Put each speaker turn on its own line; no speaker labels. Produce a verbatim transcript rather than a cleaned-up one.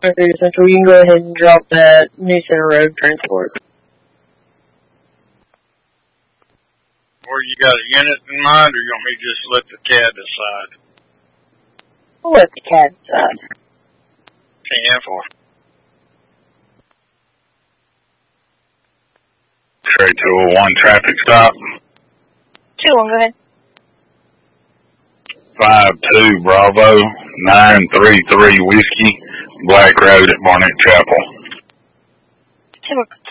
through Central, you can go ahead and drop that New Center Road transport.
Or you got a unit in mind, or you want me to just let the C A D decide?
We'll let the C A D decide.
ten four.
Trade two oh one traffic stop.
two one, go ahead.
five two Bravo, nine three three Whiskey, Black Road at Barnett Chapel.
two one.